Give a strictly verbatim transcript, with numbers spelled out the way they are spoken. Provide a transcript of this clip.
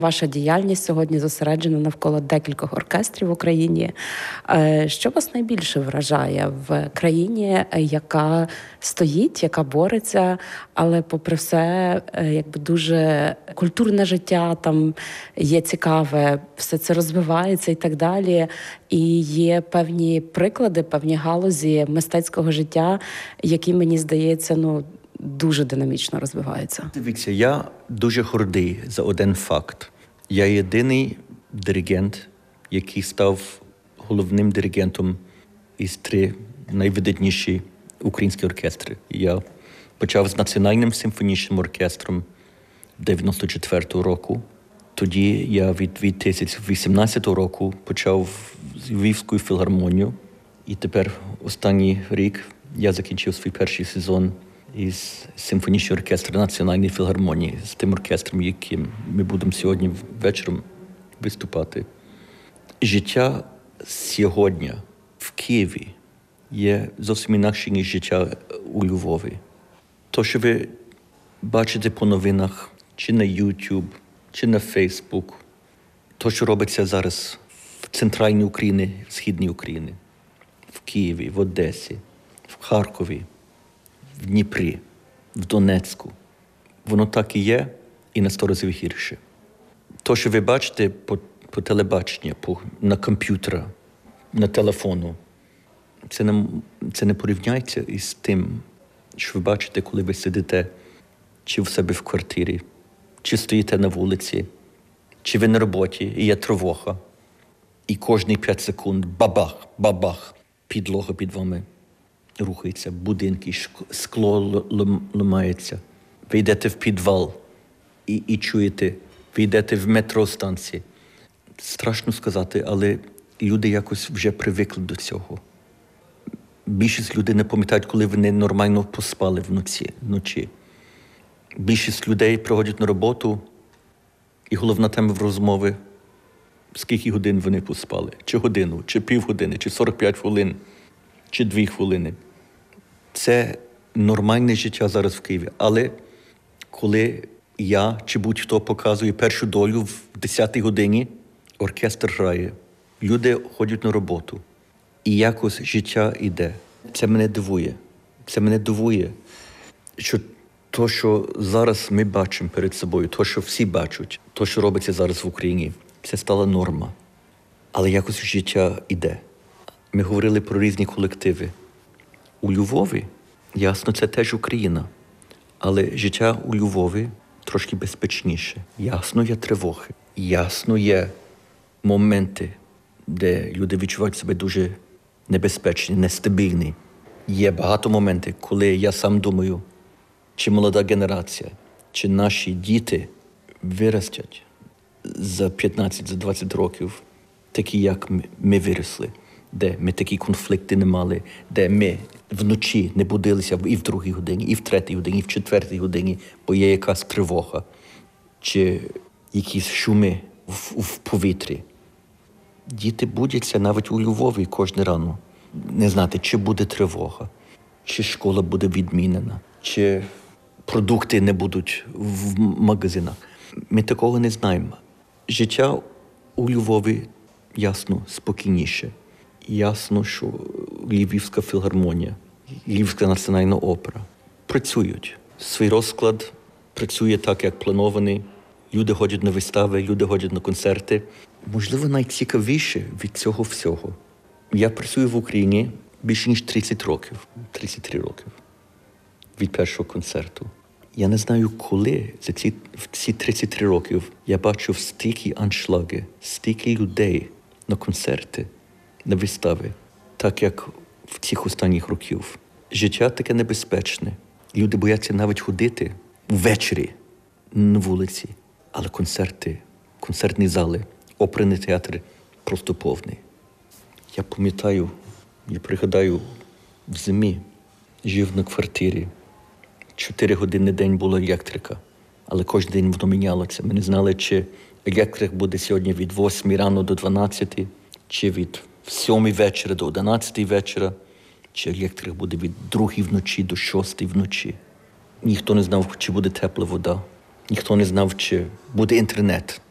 Ваша діяльність сьогодні зосереджена навколо декількох оркестрів в Україні. Що вас найбільше вражає в країні, яка стоїть, яка бореться, але попри все, якби дуже культурне життя там є цікаве, все це розвивається і так далі. І є певні приклади, певні галузі мистецького життя, які, мені здається, ну, дуже динамічно розвиваються. Дивіться, я дуже гордий за один факт. Я єдиний диригент, який став головним диригентом із три найвидатніші українські оркестри. Я почав з Національним симфонічним оркестром дев'яносто четвертого року. Тоді я від дві тисячі вісімнадцятого року почав з Львівською філармонією. І тепер останній рік я закінчив свій перший сезон із симфонічного оркестру Національної філармонії, з тим оркестром, яким ми будемо сьогодні вечором виступати. Життя сьогодні в Києві є зовсім інакше, ніж життя у Львові. То, що ви бачите по новинах, чи на YouTube, чи на Facebook, то, що робиться зараз в центральній Україні, в східній Україні, в Києві, в Одесі, в Харкові, в Дніпрі, в Донецьку. Воно так і є, і на сто разів гірше. То, що ви бачите по, по телебаченню, по, на комп'ютера, на телефону, це не, це не порівняється із тим, що ви бачите, коли ви сидите чи в себе в квартирі, чи стоїте на вулиці, чи ви на роботі, і є тривога, і кожні п'ять секунд бабах, бабах, підлога під вами рухається, будинки, скло ламається. Ви йдете в підвал і, і чуєте, ви йдете в метростанції. Страшно сказати, але люди якось вже привикли до цього. Більшість людей не пам'ятають, коли вони нормально поспали вночі. вночі. Більшість людей приходять на роботу, і головна тема в розмови – скільки годин вони поспали. Чи годину, чи півгодини, чи сорок п'ять хвилин, чи дві хвилини. Це нормальне життя зараз в Києві. Але коли я чи будь-хто показує першу долю в десятій годині, оркестр грає, люди ходять на роботу. І якось життя йде. Це мене дивує. Це мене дивує, що то, що зараз ми бачимо перед собою, то, що всі бачать, то, що робиться зараз в Україні, це стала норма. Але якось життя йде. Ми говорили про різні колективи. У Львові, ясно, це теж Україна. Але життя у Львові трошки безпечніше. Ясно, є тривоги. Ясно, є моменти, де люди відчувають себе дуже небезпечні, нестабільні. Є багато моментів, коли я сам думаю, чи молода генерація, чи наші діти виростять за п'ятнадцять, за двадцять років, такі, як ми, ми виросли, де ми такі конфлікти не мали, де ми вночі не будилися і в другій годині, і в третій годині, і в четвертій годині, бо є якась тривога, чи якісь шуми в, в повітрі. Діти будяться навіть у Львові кожне рано. Не знати, чи буде тривога, чи школа буде відмінена, чи продукти не будуть в магазинах. Ми такого не знаємо. Життя у Львові, ясно, спокійніше. Ясно, що Львівська філармонія, Львівська національна опера працюють. Свій розклад працює так, як планований. Люди ходять на вистави, люди ходять на концерти. Можливо, найцікавіше від цього всього. Я працюю в Україні більше ніж тридцять років, тридцять три роки від першого концерту. Я не знаю, коли за ці, в ці тридцять три років я бачив стільки аншлаги, стільки людей на концерти, на вистави, так як в цих останніх років. Життя таке небезпечне. Люди бояться навіть ходити ввечері на вулиці. Але концерти, концертні зали, оперний театр просто повний. Я пам'ятаю, я пригадаю, в зимі жив на квартирі. Чотири години день була електрика, але кожен день воно мінялося. Ми не знали, чи електрик буде сьогодні від восьмої рано до дванадцятої, чи від сьомої вечора до одинадцятої вечора, чи електрик буде від другої вночі до шостої вночі. Ніхто не знав, чи буде тепла вода. Ніхто не знав, чи буде інтернет.